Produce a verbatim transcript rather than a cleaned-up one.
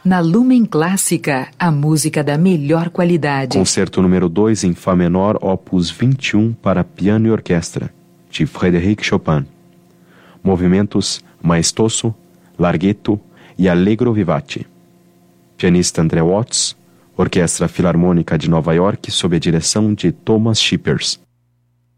Na Lumen Clássica, a música da melhor qualidade. Concerto número dois em Fá menor, opus vinte e um para piano e orquestra, de Frédéric Chopin. Movimentos maestoso, larghetto e allegro vivace. Pianista André Watts, Orquestra Filarmônica de Nova York sob a direção de Thomas Shippers.